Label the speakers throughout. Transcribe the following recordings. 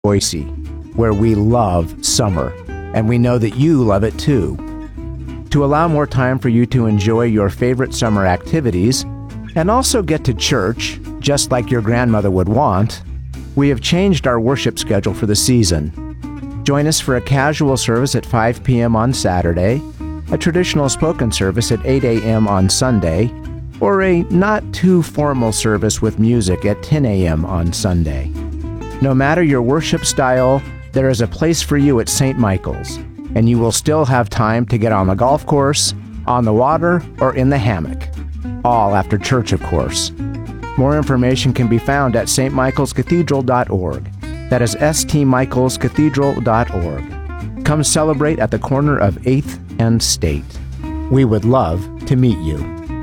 Speaker 1: Boise, where we love summer, and we know that you love it too. To allow more time for you to enjoy your favorite summer activities and also get to church, just like your grandmother would want, we have changed our worship schedule for the season. Join us for a casual service at 5 p.m. on Saturday, a traditional spoken service at 8 a.m. on Sunday, or a not-too-formal service with music at 10 a.m. on Sunday. No matter your worship style, there is a place for you at St. Michael's, and you will still have time to get on the golf course, on the water, or in the hammock. All after church, of course. More information can be found at stmichaelscathedral.org. That is stmichaelscathedral.org. Come celebrate at the corner of 8th and State. We would love to meet you.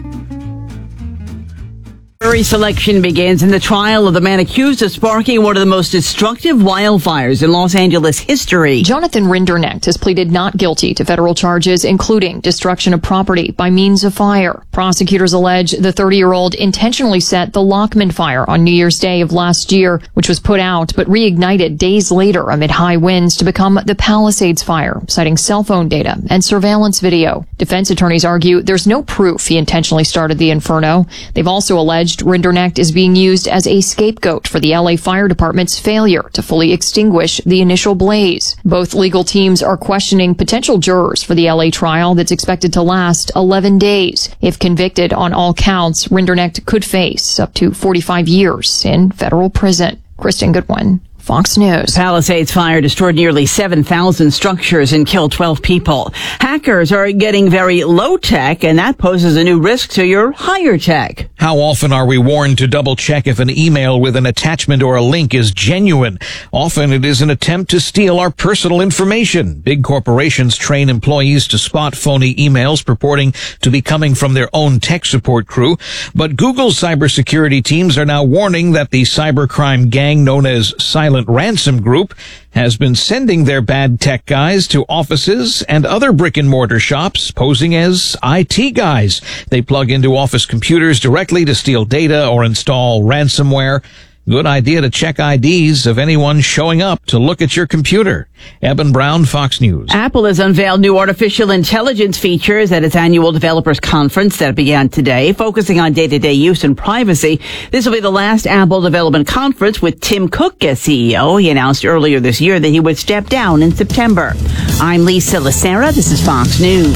Speaker 2: Jury selection begins in the trial of the man accused of sparking one of the most destructive wildfires in Los Angeles history.
Speaker 3: Jonathan Rinderknecht has pleaded not guilty to federal charges, including destruction of property by means of fire. Prosecutors allege the 30-year-old intentionally set the Lockman fire on New Year's Day of last year, which was put out but reignited days later amid high winds to become the Palisades fire, citing cell phone data and surveillance video. Defense attorneys argue there's no proof he intentionally started the inferno. They've also alleged Rinderknecht is being used as a scapegoat for the LA Fire Department's failure to fully extinguish the initial blaze. Both legal teams are questioning potential jurors for the LA trial that's expected to last 11 days. If convicted on all counts, Rinderknecht could face up to 45 years in federal prison. Kristen Goodwin, Fox News.
Speaker 2: Palisades fire destroyed nearly 7,000 structures and killed 12 people. Hackers are getting very low tech, and that poses a new risk to your higher tech.
Speaker 4: How often are we warned to double check if an email with an attachment or a link is genuine? Often it is an attempt to steal our personal information. Big corporations train employees to spot phony emails purporting to be coming from their own tech support crew. But Google's cybersecurity teams are now warning that the cybercrime gang known as Silent Ransom Group has been sending their bad tech guys to offices and other brick-and-mortar shops posing as IT guys. They plug into office computers directly to steal data or install ransomware. Good idea to check IDs of anyone showing up to look at your computer. Eben Brown, Fox News.
Speaker 2: Apple has unveiled new artificial intelligence features at its annual developers conference that began today, focusing on day-to-day use and privacy. This will be the last Apple development conference with Tim Cook as CEO. He announced earlier this year that he would step down in September. I'm Lisa Lacera. This is Fox News.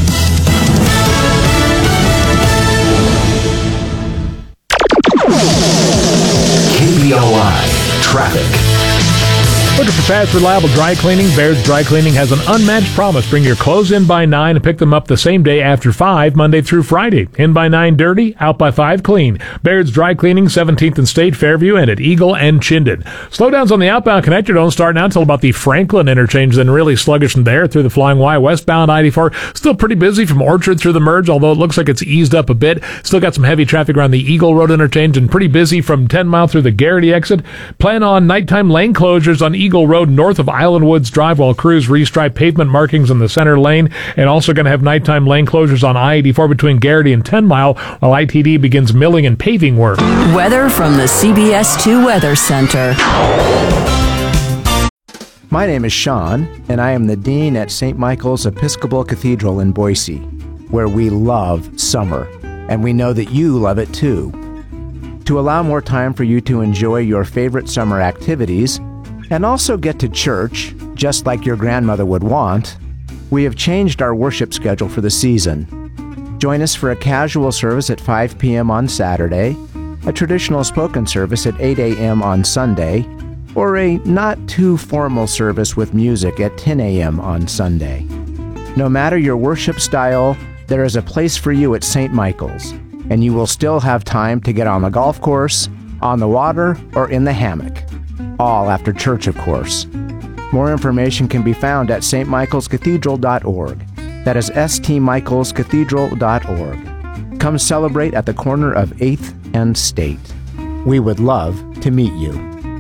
Speaker 5: KBOI Traffic.
Speaker 6: Looking for fast, reliable dry cleaning? Baird's Dry Cleaning has an unmatched promise. Bring your clothes in by 9 and pick them up the same day after 5, Monday through Friday. In by 9 dirty, out by 5 clean. Baird's Dry Cleaning, 17th and State, Fairview, and at Eagle and Chinden. Slowdowns on the outbound connector don't start now until about the Franklin interchange, then really sluggish from there through the Flying Y. Westbound 94, still pretty busy from Orchard through the merge, although it looks like it's eased up a bit. Still got some heavy traffic around the Eagle Road interchange and pretty busy from 10 Mile through the Garrity exit. Plan on nighttime lane closures on Eagle Road north of Island Woods Drive while crews restripe pavement markings in the center lane, and also going to have nighttime lane closures on I-84 between Garrity and 10 Mile while ITD begins milling and paving work.
Speaker 7: Weather from the CBS 2 Weather Center.
Speaker 1: My name is Sean, and I am the Dean at St. Michael's Episcopal Cathedral in Boise, where we love summer, and we know that you love it too. To allow more time for you to enjoy your favorite summer activities and also get to church, just like your grandmother would want, we have changed our worship schedule for the season. Join us for a casual service at 5 p.m. on Saturday, a traditional spoken service at 8 a.m. on Sunday, or a not-too-formal service with music at 10 a.m. on Sunday. No matter your worship style, there is a place for you at St. Michael's, and you will still have time to get on the golf course, on the water, or in the hammock. All after church, of course. More information can be found at stmichaelscathedral.org. That is stmichaelscathedral.org. Come celebrate at the corner of 8th and State. We would love to meet you.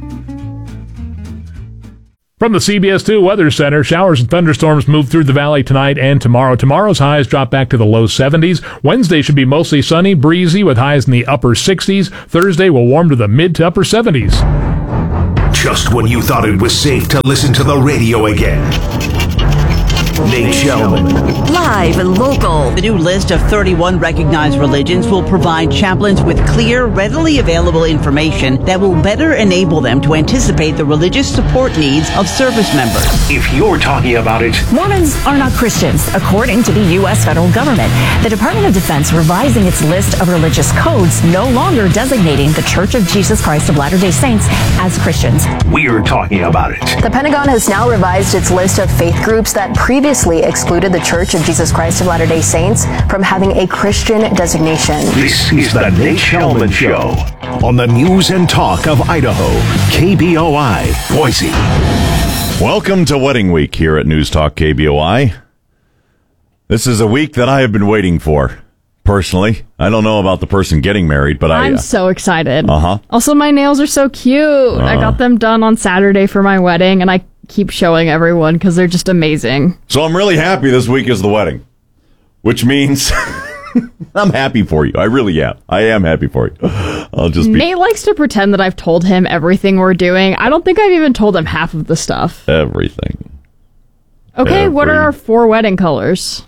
Speaker 6: From the CBS 2 Weather Center, showers and thunderstorms move through the valley tonight and tomorrow. Tomorrow's highs drop back to the low 70s. Wednesday should be mostly sunny, breezy with highs in the upper 60s. Thursday will warm to the mid to upper 70s.
Speaker 5: Just when you thought it was safe to listen to the radio again. Nate Shelman.
Speaker 7: Live and local.
Speaker 2: The new list of 31 recognized religions will provide chaplains with clear, readily available information that will better enable them to anticipate the religious support needs of service members.
Speaker 5: If you're talking about it,
Speaker 8: Mormons are not Christians, according to the U.S. federal government. The Department of Defense revising its list of religious codes, no longer designating the Church of Jesus Christ of Latter-day Saints as Christians.
Speaker 5: we're talking about it.
Speaker 9: The Pentagon has now revised its list of faith groups that previously excluded the Church of Jesus Christ of Latter-day Saints from having a Christian designation.
Speaker 5: This is the Nate Shelman Show on the News and Talk of Idaho, KBOI, Boise.
Speaker 10: Welcome to Wedding Week here at News Talk KBOI. This is a week that I have been waiting for, personally. I don't know about the person getting married, but
Speaker 11: I'm so excited.
Speaker 10: Uh-huh.
Speaker 11: Also, my nails are so cute. I got them done on Saturday for my wedding, and I keep showing everyone because they're just amazing.
Speaker 10: So I'm really happy this week is the wedding, which means I'm happy for you. I really am. I am happy for you.
Speaker 11: Nate likes to pretend that I've told him everything we're doing. I don't think I've even told him half of the stuff.
Speaker 10: Everything.
Speaker 11: Okay, what are our 4 wedding colors?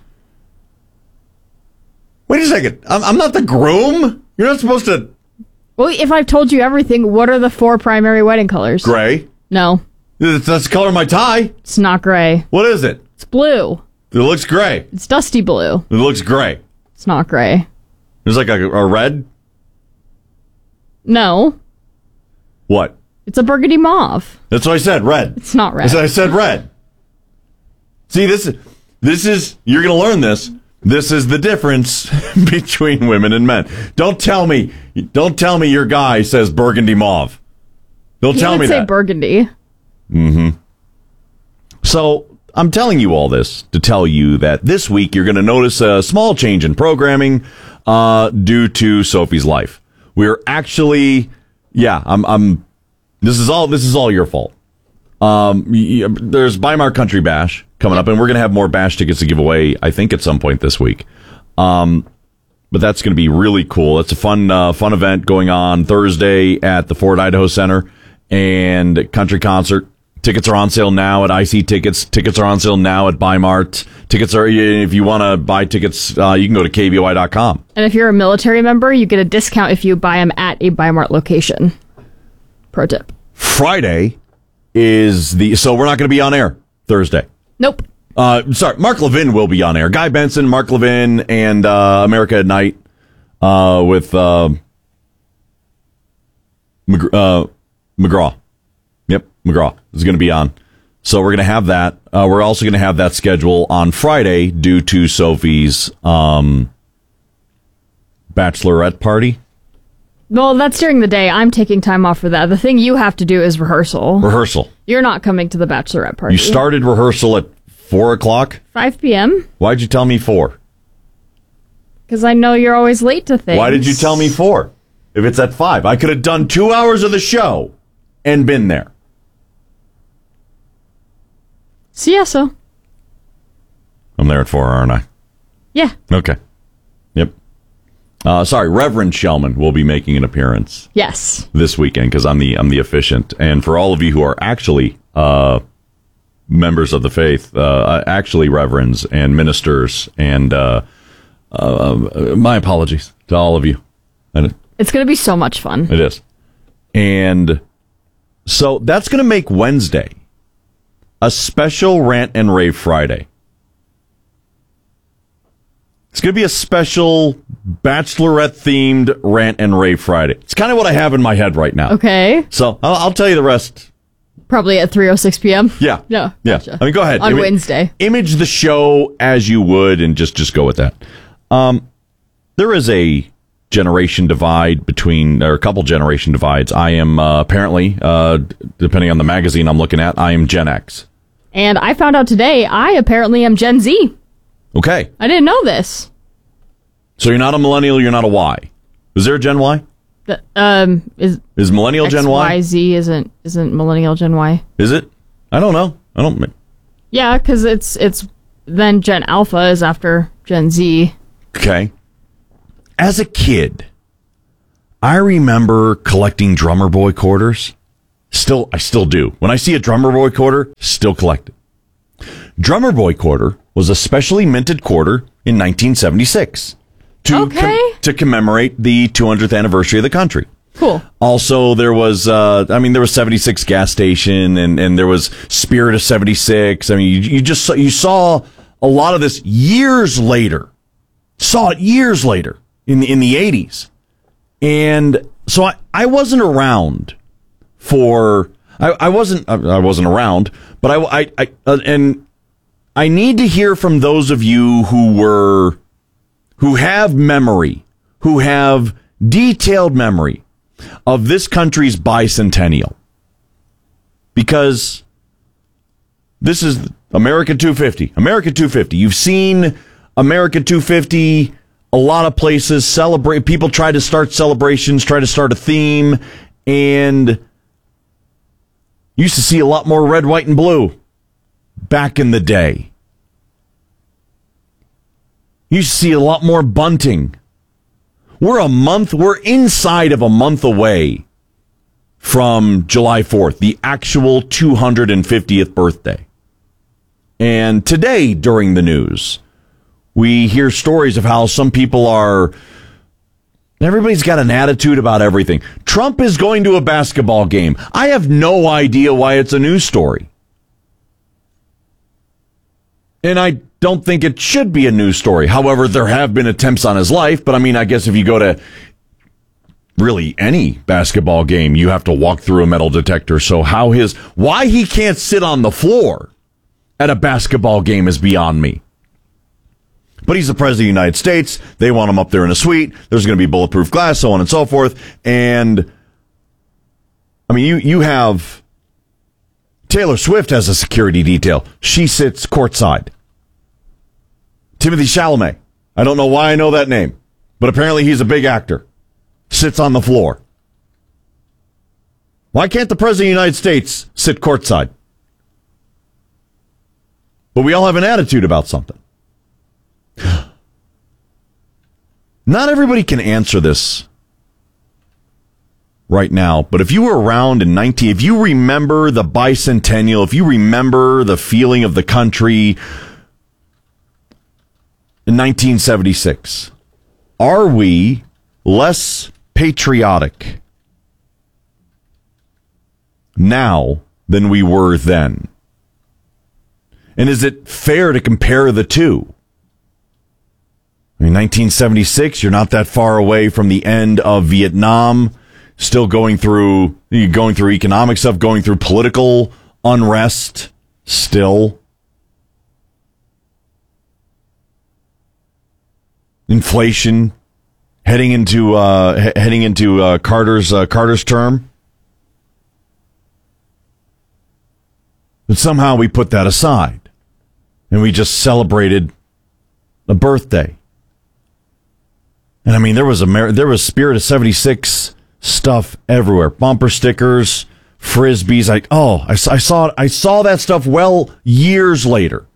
Speaker 10: Wait a second. I'm not the groom? You're not supposed to...
Speaker 11: Well, if I've told you everything, what are the 4 primary wedding colors?
Speaker 10: Gray.
Speaker 11: No.
Speaker 10: That's the color of my tie.
Speaker 11: It's not gray.
Speaker 10: What is it?
Speaker 11: It's blue.
Speaker 10: It looks gray.
Speaker 11: It's dusty blue.
Speaker 10: It looks gray.
Speaker 11: It's not gray.
Speaker 10: There's like a red?
Speaker 11: No.
Speaker 10: What?
Speaker 11: It's a burgundy mauve.
Speaker 10: That's what I said, red.
Speaker 11: It's not red.
Speaker 10: I said red. See, this is, you're going to learn this. This is the difference between women and men. Don't tell me your guy says burgundy mauve. Don't tell me that.
Speaker 11: He would say burgundy.
Speaker 10: Mm-hmm. So I'm telling you all this to tell you that this week you're going to notice a small change in programming due to Sophie's life. We're actually, this is all your fault. There's Weimar Country Bash coming up, and we're going to have more Bash tickets to give away, I think, at some point this week. But that's going to be really cool. It's a fun event going on Thursday at the Ford Idaho Center and country concert. Tickets are on sale now at IC Tickets. Tickets are on sale now at Bimart. Tickets are, if you want to buy tickets, you can go to KBOI.com.
Speaker 11: And if you're a military member, you get a discount if you buy them at a Bimart location. Pro tip.
Speaker 10: Friday is so we're not going to be on air Thursday.
Speaker 11: Nope.
Speaker 10: Sorry, Mark Levin will be on air. Guy Benson, Mark Levin, and America at Night with McGraw. Yep, McGraw is going to be on. So we're going to have that. We're also going to have that schedule on Friday due to Sophie's bachelorette party.
Speaker 11: Well, that's during the day. I'm taking time off for that. The thing you have to do is rehearsal. You're not coming to the bachelorette party.
Speaker 10: You started rehearsal at 4 o'clock?
Speaker 11: 5 p.m.
Speaker 10: Why'd you tell me 4?
Speaker 11: Because I know you're always late to things.
Speaker 10: Why did you tell me 4? If it's at 5, I could have done 2 hours of the show and been there.
Speaker 11: So.
Speaker 10: I'm there at 4, aren't I?
Speaker 11: Yeah.
Speaker 10: Okay. Yep. Sorry, Reverend Shellman will be making an appearance.
Speaker 11: Yes.
Speaker 10: This weekend because I'm the officiant, and for all of you who are actually members of the faith, actually reverends and ministers, and my apologies to all of you. And
Speaker 11: it's going to be so much fun.
Speaker 10: It is, and so that's going to make Wednesday a special Rant and Rave Friday. It's going to be a special bachelorette-themed Rant and Rave Friday. It's kind of what I have in my head right now.
Speaker 11: Okay.
Speaker 10: So I'll tell you the rest.
Speaker 11: Probably at 3:06 p.m.?
Speaker 10: Yeah.
Speaker 11: No.
Speaker 10: Yeah.
Speaker 11: Gotcha.
Speaker 10: I mean, go ahead.
Speaker 11: On Wednesday.
Speaker 10: Image the show as you would and just go with that. There is a generation divide or a couple generation divides. I am apparently, depending on the magazine I'm looking at, I am Gen X.
Speaker 11: And I found out today I apparently am Gen Z.
Speaker 10: Okay.
Speaker 11: I didn't know this.
Speaker 10: So you're not a millennial, you're not a Y. Is there a Gen Y?
Speaker 11: Is
Speaker 10: millennial Gen Y?
Speaker 11: XYZ isn't millennial Gen Y.
Speaker 10: Is it? I don't know.
Speaker 11: Yeah, because it's then Gen Alpha is after Gen Z.
Speaker 10: Okay. As a kid, I remember collecting Drummer Boy quarters, I still do. When I see a Drummer Boy quarter, still collect it. Drummer Boy quarter was a specially minted quarter in 1976 to commemorate the 200th anniversary of the country.
Speaker 11: Cool.
Speaker 10: Also, there was, there was 76 gas station and there was Spirit of 76. I mean, you saw a lot of this years later. Saw it years later in the 80s. And so I wasn't around for, I wasn't around, but and I need to hear from those of you who have memory, who have detailed memory of this country's bicentennial, because this is America 250. America 250. You've seen America 250 a lot of places celebrate. People try to start celebrations, try to start a theme, and you used to see a lot more red, white, and blue back in the day. You used to see a lot more bunting. We're inside of a month away from July 4th, the actual 250th birthday. And today, during the news, we hear stories of how some people everybody's got an attitude about everything. Trump is going to a basketball game. I have no idea why it's a news story. And I don't think it should be a news story. However, there have been attempts on his life, but I mean, I guess if you go to really any basketball game, you have to walk through a metal detector. So why he can't sit on the floor at a basketball game is beyond me. But he's the president of the United States. They want him up there in a suite. There's going to be bulletproof glass, so on and so forth. And I mean, you have Taylor Swift has a security detail. She sits courtside. Timothée Chalamet. I don't know why I know that name, but apparently he's a big actor. Sits on the floor. Why can't the president of the United States sit courtside? But we all have an attitude about something. Not everybody can answer this right now, but if you were around if you remember the bicentennial, if you remember the feeling of the country in 1976, are we less patriotic now than we were then? And is it fair to compare the two? I mean, 1976, you're not that far away from the end of Vietnam, still going through economic stuff, going through political unrest still. Inflation heading into Carter's term. But somehow we put that aside and we just celebrated a birthday. And I mean, there was Spirit of 76 stuff everywhere. Bumper stickers, Frisbees. I saw that stuff years later.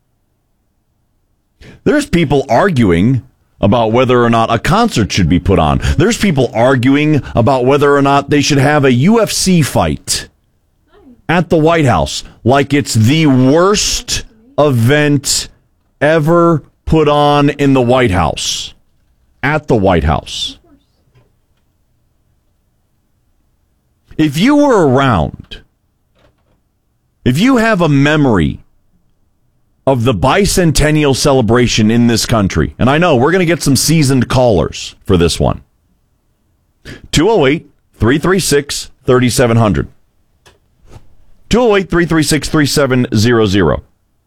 Speaker 10: There's people arguing about whether or not a concert should be put on. There's people arguing about whether or not they should have a UFC fight at the White House, like it's the worst event ever put on in the White House. At the White House. If you were around, if you have a memory of the bicentennial celebration in this country, and I know we're going to get some seasoned callers for this one. 208-336-3700. 208-336-3700.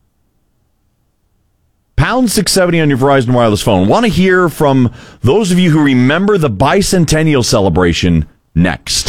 Speaker 10: Pound 670 on your Verizon Wireless phone. Want to hear from those of you who remember the bicentennial celebration next.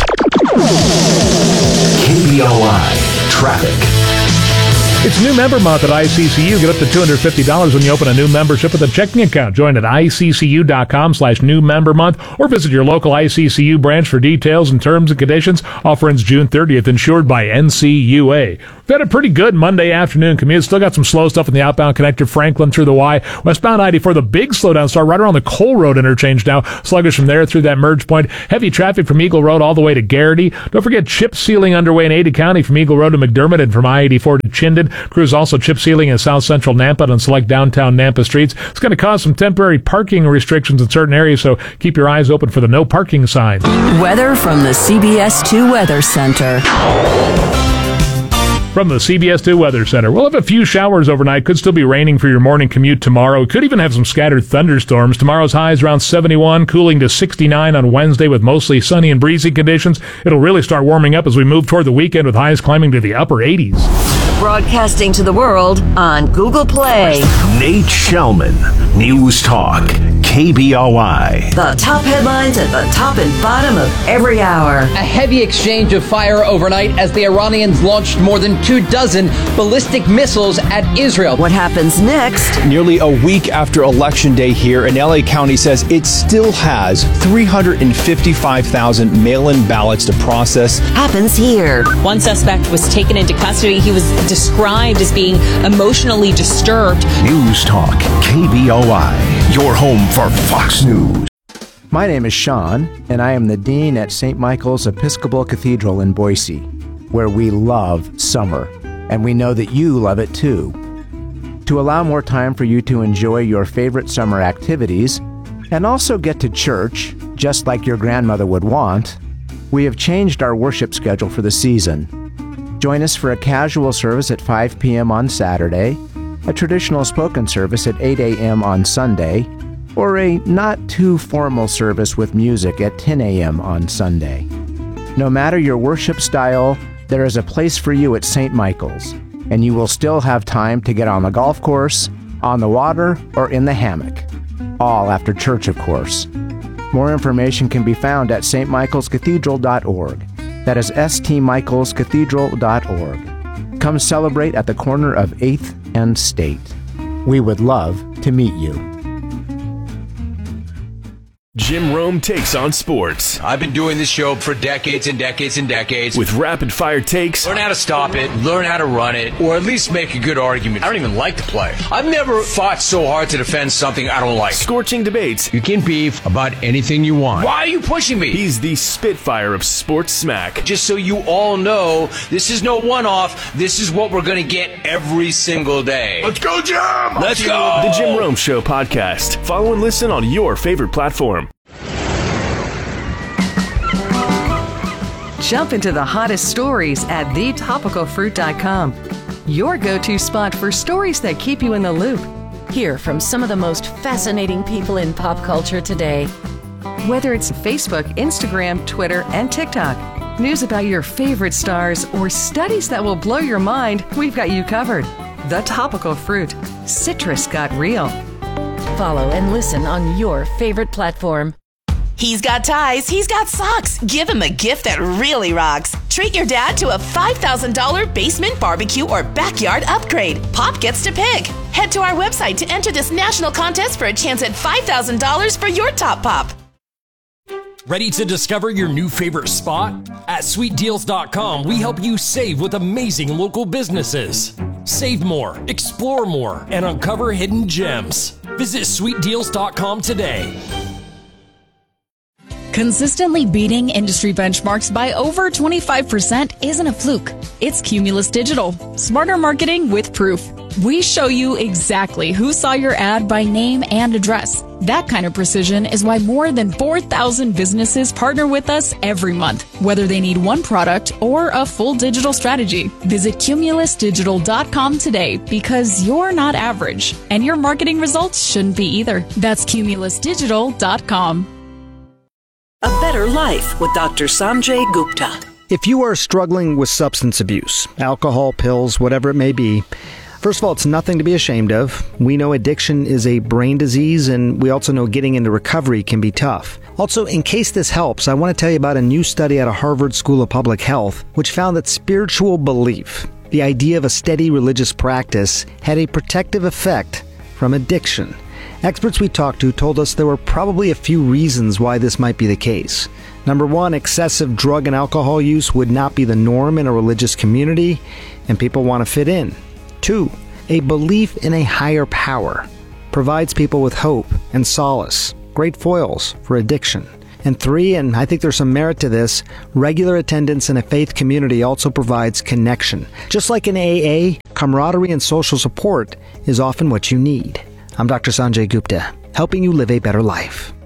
Speaker 5: KBOI Traffic.
Speaker 6: It's new member month at ICCU. Get up to $250 when you open a new membership with a checking account. Join at ICCU.com/new member month or visit your local ICCU branch for details and terms and conditions. Offer ends June 30th, insured by NCUA. We had a pretty good Monday afternoon commute. Still got some slow stuff in the outbound connector, Franklin through the Y. Westbound 94, the big slowdown start right around the Cole Road interchange now. Sluggish from there through that merge point. Heavy traffic from Eagle Road all the way to Garrity. Don't forget chip sealing underway in Ada County from Eagle Road to McDermott and from I-84 to Chinden. Crews also chip sealing in South Central Nampa and select downtown Nampa streets. It's going to cause some temporary parking restrictions in certain areas, so keep your eyes open for the no parking signs.
Speaker 7: Weather from the CBS 2 Weather Center.
Speaker 6: From the CBS 2 Weather Center. We'll have a few showers overnight. Could still be raining for your morning commute tomorrow. Could even have some scattered thunderstorms. Tomorrow's high is around 71, cooling to 69 on Wednesday with mostly sunny and breezy conditions. It'll really start warming up as we move toward the weekend with highs climbing to the upper 80s.
Speaker 7: Broadcasting to the world on Google Play.
Speaker 5: Nate Shellman, News Talk, KBOI.
Speaker 7: The top headlines at the top and bottom of every hour.
Speaker 12: A heavy exchange of fire overnight as the Iranians launched more than 24 ballistic missiles at Israel.
Speaker 7: What happens next?
Speaker 13: Nearly a week after Election Day here, and LA County says it still has 355,000 mail-in ballots to process.
Speaker 7: Happens here.
Speaker 14: One suspect was taken into custody. He was described as being emotionally disturbed.
Speaker 5: News Talk, KBOI, your home for Fox News.
Speaker 1: My name is Sean, and I am the Dean at St. Michael's Episcopal Cathedral in Boise, where we love summer, and we know that you love it too. To allow more time for you to enjoy your favorite summer activities, and also get to church, just like your grandmother would want, we have changed our worship schedule for the season. Join us for a casual service at 5 p.m. on Saturday, a traditional spoken service at 8 a.m. on Sunday, or a not-too-formal service with music at 10 a.m. on Sunday. No matter your worship style, there is a place for you at St. Michael's, and you will still have time to get on the golf course, on the water, or in the hammock. All after church, of course. More information can be found at stmichaelscathedral.org. That is stmichaelscathedral.org. Come celebrate at the corner of 8th and State. We would love to meet you.
Speaker 15: Jim Rome takes on sports.
Speaker 16: I've been doing this show for decades and decades and decades.
Speaker 15: With rapid-fire takes.
Speaker 16: Learn how to stop it, learn how to run it, or at least make a good argument. I don't even like to play. I've never fought so hard to defend something I don't like.
Speaker 15: Scorching debates.
Speaker 16: You can beef about anything you want. Why are you pushing me?
Speaker 15: He's the Spitfire of sports smack.
Speaker 16: Just so you all know, this is no one-off. This is what we're going to get every single day.
Speaker 15: Let's go, Jim!
Speaker 16: Let's go!
Speaker 15: The Jim Rome Show podcast. Follow and listen on your favorite platform.
Speaker 17: Jump into the hottest stories at thetopicalfruit.com. Your go-to spot for stories that keep you in the loop.
Speaker 18: Hear from some of the most fascinating people in pop culture today.
Speaker 17: Whether it's Facebook, Instagram, Twitter, and TikTok, news about your favorite stars, or studies that will blow your mind, we've got you covered. The Topical Fruit. Citrus got real.
Speaker 18: Follow and listen on your favorite platform.
Speaker 19: He's got ties, he's got socks. Give him a gift that really rocks. Treat your dad to a $5,000 basement barbecue or backyard upgrade. Pop gets to pick. Head to our website to enter this national contest for a chance at $5,000 for your top pop.
Speaker 20: Ready to discover your new favorite spot? At sweetdeals.com, we help you save with amazing local businesses. Save more, explore more, and uncover hidden gems. Visit sweetdeals.com today.
Speaker 21: Consistently beating industry benchmarks by over 25% isn't a fluke. It's Cumulus Digital. Smarter marketing with proof. We show you exactly who saw your ad by name and address. That kind of precision is why more than 4,000 businesses partner with us every month, whether they need one product or a full digital strategy. Visit cumulusdigital.com today because you're not average, and your marketing results shouldn't be either. That's cumulusdigital.com.
Speaker 22: A Better Life with Dr. Sanjay Gupta.
Speaker 23: If you are struggling with substance abuse, alcohol, pills, whatever it may be, first of all, it's nothing to be ashamed of. We know addiction is a brain disease, and we also know getting into recovery can be tough. Also, in case this helps, I want to tell you about a new study out of Harvard School of Public Health, which found that spiritual belief, the idea of a steady religious practice, had a protective effect from addiction. Experts we talked to told us there were probably a few reasons why this might be the case. Number one, excessive drug and alcohol use would not be the norm in a religious community, and people want to fit in. 2, a belief in a higher power provides people with hope and solace, great foils for addiction. And 3, and I think there's some merit to this, regular attendance in a faith community also provides connection. Just like in AA, camaraderie and social support is often what you need. I'm Dr. Sanjay Gupta, helping you live a better life.